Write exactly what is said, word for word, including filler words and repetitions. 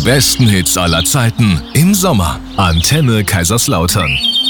besten Hits aller Zeiten im Sommer. Antenne Kaiserslautern.